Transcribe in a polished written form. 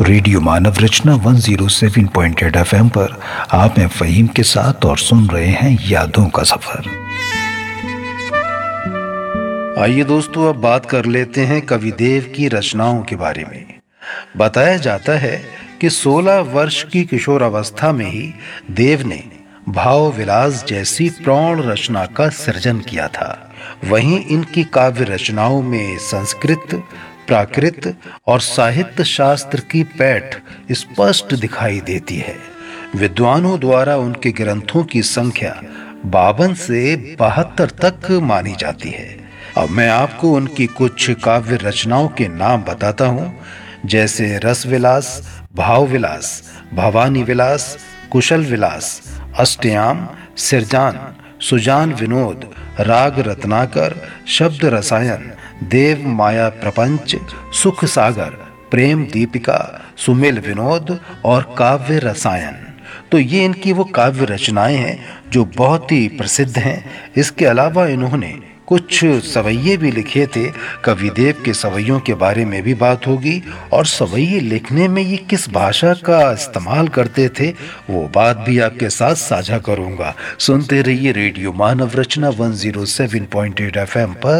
Radio मानव रचना 107.8 FM पर आप हैं फ़हीम के साथ और सुन रहे हैं यादों का सफर। आइए दोस्तों, अब बात कर लेते हैं कविदेव की रचनाओं के बारे में। बताया जाता है कि 16 वर्ष की किशोर अवस्था में ही देव ने भाव विलास जैसी प्रौढ़ रचना का सृजन किया था। वहीं इनकी काव्य रचनाओं में संस्कृत, प्राकृत और साहित्य शास्त्र की पैठ स्पष्ट दिखाई देती है। विद्वानों द्वारा उनके ग्रंथों की संख्या 52 से 72 तक मानी जाती है। अब मैं आपको उनकी कुछ काव्य रचनाओं के नाम बताता हूँ, जैसे रस विलास, भाव विलास, भवानी विलास, कुशल विलास, अष्टयाम, सिरजान, सुजान विनोद, राग रत्नाकर, शब्द रसायन, देव माया प्रपंच, सुख सागर, प्रेम दीपिका, सुमेल विनोद और काव्य रसायन। तो ये इनकी वो काव्य रचनाएं हैं जो बहुत ही प्रसिद्ध हैं। इसके अलावा इन्होंने कुछ सवैये भी लिखे थे। कविदेव के सवैयों के बारे में भी बात होगी और सवैये लिखने में ये किस भाषा का इस्तेमाल करते थे वो बात भी आपके साथ साझा करूंगा। सुनते रहिए रेडियो मानव रचना 107.8 FM पर।